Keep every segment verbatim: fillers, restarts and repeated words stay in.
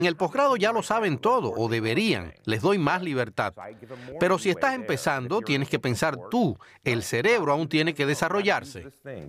En el posgrado ya lo saben todo, o deberían. Les doy más libertad. Pero si estás empezando, tienes que pensar tú. El cerebro aún tiene que desarrollarse.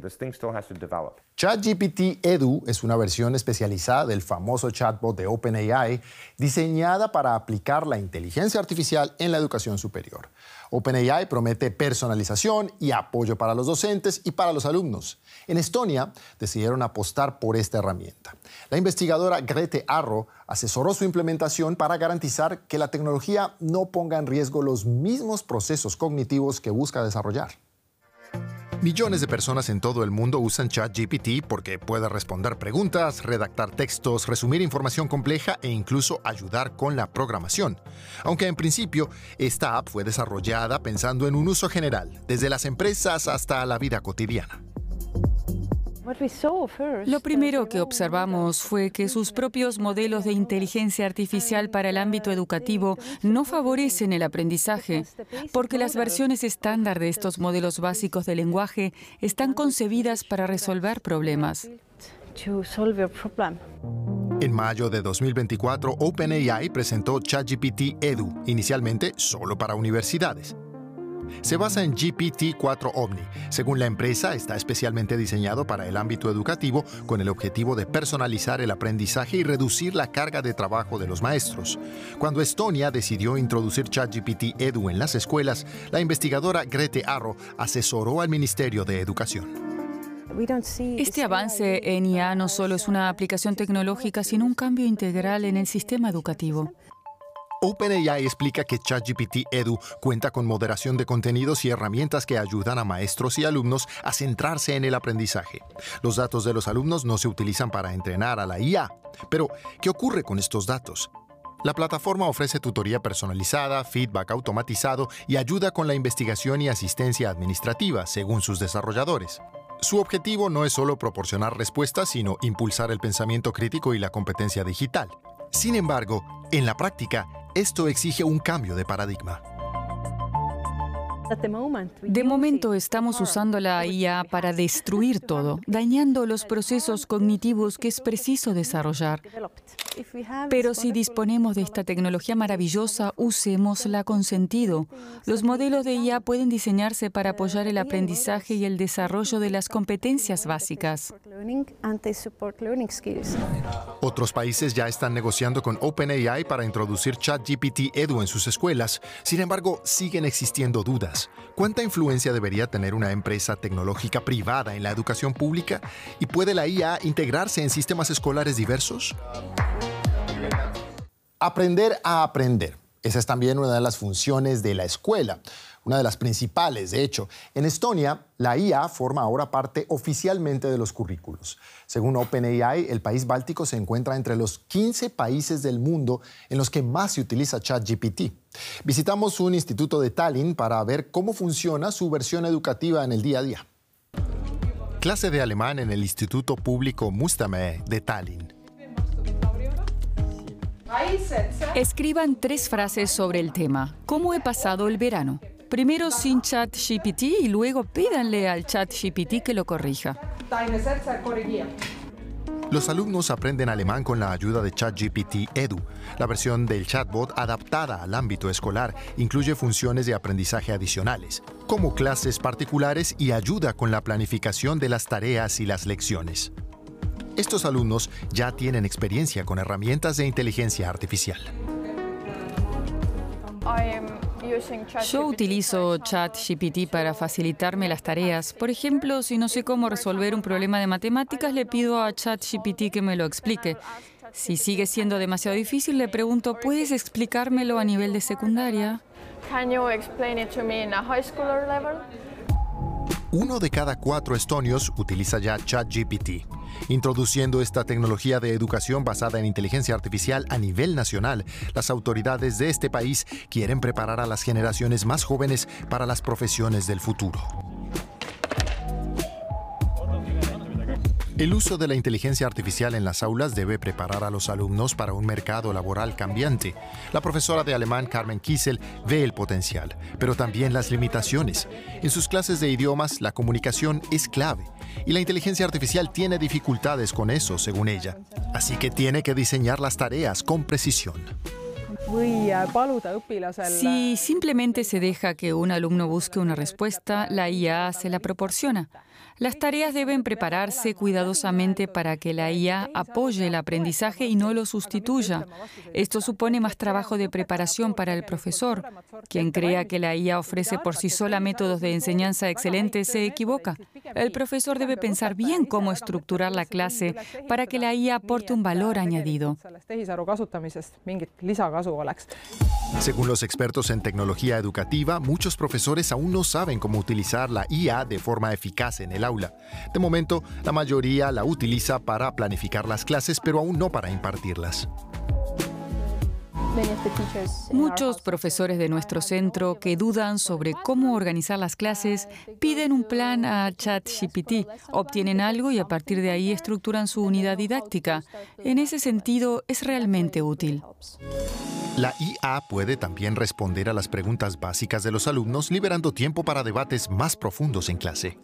ChatGPT Edu es una versión especializada del famoso chatbot de OpenAI, diseñada para aplicar la inteligencia artificial en la educación superior. OpenAI promete personalización y apoyo para los docentes y para los alumnos. En Estonia decidieron apostar por esta herramienta. La investigadora Grete Arro asesoró su implementación para garantizar que la tecnología no ponga en riesgo los mismos procesos cognitivos que busca desarrollar. Millones de personas en todo el mundo usan ChatGPT porque puede responder preguntas, redactar textos, resumir información compleja e incluso ayudar con la programación. Aunque en principio, esta app fue desarrollada pensando en un uso general, desde las empresas hasta la vida cotidiana. Lo primero que observamos fue que sus propios modelos de inteligencia artificial para el ámbito educativo no favorecen el aprendizaje, porque las versiones estándar de estos modelos básicos de lenguaje están concebidas para resolver problemas. En mayo de dos mil veinticuatro, OpenAI presentó ChatGPT Edu, inicialmente solo para universidades. Se basa en G P T cuatro Omni. Según la empresa, está especialmente diseñado para el ámbito educativo con el objetivo de personalizar el aprendizaje y reducir la carga de trabajo de los maestros. Cuando Estonia decidió introducir ChatGPT Edu en las escuelas, la investigadora Grete Arro asesoró al Ministerio de Educación. Este avance en I A no solo es una aplicación tecnológica, sino un cambio integral en el sistema educativo. OpenAI explica que ChatGPT Edu cuenta con moderación de contenidos y herramientas que ayudan a maestros y alumnos a centrarse en el aprendizaje. Los datos de los alumnos no se utilizan para entrenar a la I A. Pero, ¿qué ocurre con estos datos? La plataforma ofrece tutoría personalizada, feedback automatizado y ayuda con la investigación y asistencia administrativa, según sus desarrolladores. Su objetivo no es solo proporcionar respuestas, sino impulsar el pensamiento crítico y la competencia digital. Sin embargo, en la práctica, esto exige un cambio de paradigma. De momento estamos usando la I A para destruir todo, dañando los procesos cognitivos que es preciso desarrollar. Pero si disponemos de esta tecnología maravillosa, usémosla con sentido. Los modelos de I A pueden diseñarse para apoyar el aprendizaje y el desarrollo de las competencias básicas. Otros países ya están negociando con OpenAI para introducir ChatGPT Edu en sus escuelas. Sin embargo, siguen existiendo dudas. ¿Cuánta influencia debería tener una empresa tecnológica privada en la educación pública? ¿Y puede la I A integrarse en sistemas escolares diversos? Aprender a aprender. Esa es también una de las funciones de la escuela, una de las principales, de hecho. En Estonia, la I A forma ahora parte oficialmente de los currículos. Según OpenAI, el país báltico se encuentra entre los quince países del mundo en los que más se utiliza ChatGPT. Visitamos un instituto de Tallinn para ver cómo funciona su versión educativa en el día a día. Clase de alemán en el Instituto Público Mustamäe de Tallinn. Escriban tres frases sobre el tema. ¿Cómo he pasado el verano? Primero sin ChatGPT y luego pídanle al ChatGPT que lo corrija. Los alumnos aprenden alemán con la ayuda de ChatGPT Edu. La versión del chatbot adaptada al ámbito escolar incluye funciones de aprendizaje adicionales, como clases particulares y ayuda con la planificación de las tareas y las lecciones. Estos alumnos ya tienen experiencia con herramientas de inteligencia artificial. Yo utilizo ChatGPT para facilitarme las tareas. Por ejemplo, si no sé cómo resolver un problema de matemáticas, le pido a ChatGPT que me lo explique. Si sigue siendo demasiado difícil, le pregunto, ¿puedes explicármelo a nivel de secundaria? Uno de cada cuatro estonios utiliza ya ChatGPT. Introduciendo esta tecnología de educación basada en inteligencia artificial a nivel nacional, las autoridades de este país quieren preparar a las generaciones más jóvenes para las profesiones del futuro. El uso de la inteligencia artificial en las aulas debe preparar a los alumnos para un mercado laboral cambiante. La profesora de alemán Carmen Kiesel ve el potencial, pero también las limitaciones. En sus clases de idiomas, la comunicación es clave, y la inteligencia artificial tiene dificultades con eso, según ella. Así que tiene que diseñar las tareas con precisión. Si simplemente se deja que un alumno busque una respuesta, la I A se la proporciona. Las tareas deben prepararse cuidadosamente para que la I A apoye el aprendizaje y no lo sustituya. Esto supone más trabajo de preparación para el profesor. Quien crea que la I A ofrece por sí sola métodos de enseñanza excelentes se equivoca. El profesor debe pensar bien cómo estructurar la clase para que la I A aporte un valor añadido. Según los expertos en tecnología educativa, muchos profesores aún no saben cómo utilizar la I A de forma eficaz en el aula. De momento, la mayoría la utiliza para planificar las clases, pero aún no para impartirlas. Muchos profesores de nuestro centro que dudan sobre cómo organizar las clases piden un plan a ChatGPT, obtienen algo y a partir de ahí estructuran su unidad didáctica. En ese sentido, es realmente útil. La I A puede también responder a las preguntas básicas de los alumnos, liberando tiempo para debates más profundos en clase.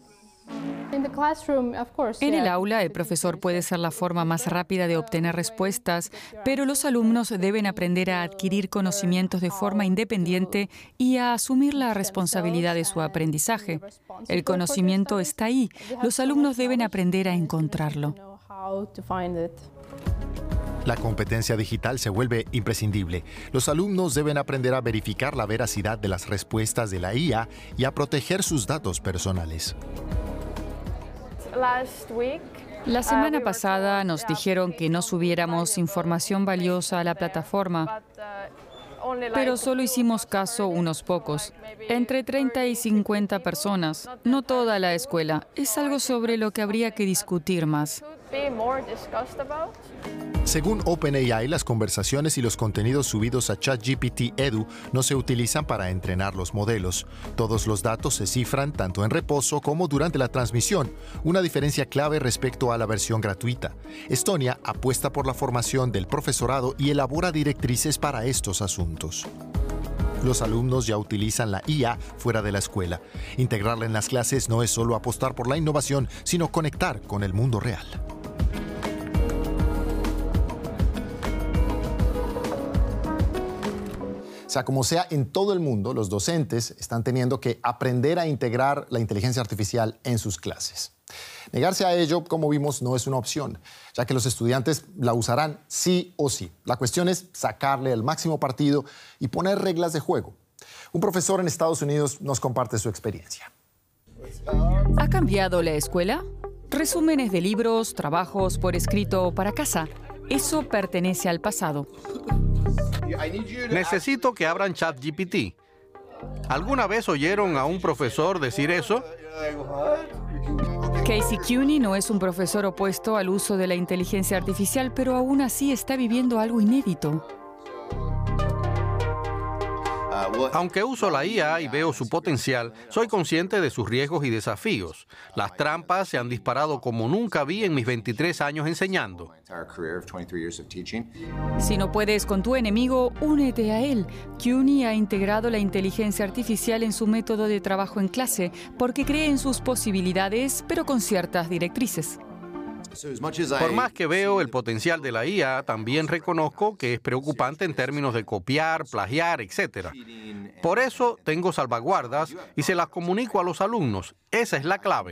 En el aula, el profesor puede ser la forma más rápida de obtener respuestas, pero los alumnos deben aprender a adquirir conocimientos de forma independiente y a asumir la responsabilidad de su aprendizaje. El conocimiento está ahí. Los alumnos deben aprender a encontrarlo. La competencia digital se vuelve imprescindible. Los alumnos deben aprender a verificar la veracidad de las respuestas de la I A y a proteger sus datos personales. La semana pasada nos dijeron que no subiéramos información valiosa a la plataforma, pero solo hicimos caso unos pocos, entre treinta y cincuenta personas, no toda la escuela. Es algo sobre lo que habría que discutir más. Según OpenAI, las conversaciones y los contenidos subidos a ChatGPT Edu no se utilizan para entrenar los modelos. Todos los datos se cifran tanto en reposo como durante la transmisión, una diferencia clave respecto a la versión gratuita. Estonia apuesta por la formación del profesorado y elabora directrices para estos asuntos. Los alumnos ya utilizan la I A fuera de la escuela. Integrarla en las clases no es solo apostar por la innovación, sino conectar con el mundo real. Sea como sea, en todo el mundo, los docentes están teniendo que aprender a integrar la inteligencia artificial en sus clases. Negarse a ello, como vimos, no es una opción, ya que los estudiantes la usarán sí o sí. La cuestión es sacarle el máximo partido y poner reglas de juego. Un profesor en Estados Unidos nos comparte su experiencia. ¿Ha cambiado la escuela? Resúmenes de libros, trabajos por escrito para casa. Eso pertenece al pasado. Necesito que abran ChatGPT. ¿Alguna vez oyeron a un profesor decir eso? Casey Cuny no es un profesor opuesto al uso de la inteligencia artificial, pero aún así está viviendo algo inédito. Aunque uso la I A y veo su potencial, soy consciente de sus riesgos y desafíos. Las trampas se han disparado como nunca vi en mis veintitrés años enseñando. Si no puedes con tu enemigo, únete a él. Cuny ha integrado la inteligencia artificial en su método de trabajo en clase porque cree en sus posibilidades, pero con ciertas directrices. Por más que veo el potencial de la I A, también reconozco que es preocupante en términos de copiar, plagiar, etcétera. Por eso tengo salvaguardas y se las comunico a los alumnos. Esa es la clave.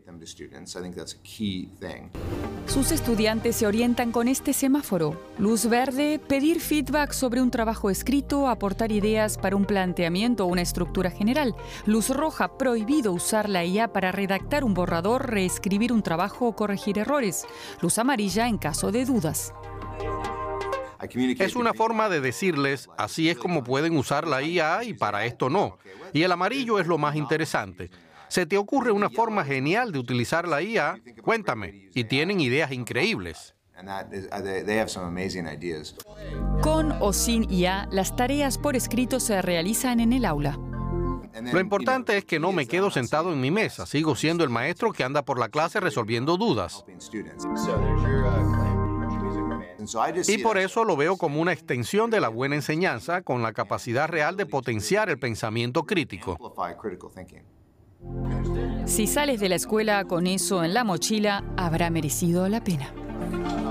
Sus estudiantes se orientan con este semáforo. Luz verde, pedir feedback sobre un trabajo escrito, aportar ideas para un planteamiento o una estructura general. Luz roja, prohibido usar la I A para redactar un borrador, reescribir un trabajo o corregir errores. Luz amarilla en caso de dudas. Es una forma de decirles, así es como pueden usar la I A y para esto no. Y el amarillo es lo más interesante. ¿Se te ocurre una forma genial de utilizar la I A? Cuéntame. Y tienen ideas increíbles. Con o sin I A, las tareas por escrito se realizan en el aula. Lo importante es que no me quedo sentado en mi mesa. Sigo siendo el maestro que anda por la clase resolviendo dudas. Y por eso lo veo como una extensión de la buena enseñanza con la capacidad real de potenciar el pensamiento crítico. Si sales de la escuela con eso en la mochila, habrá merecido la pena.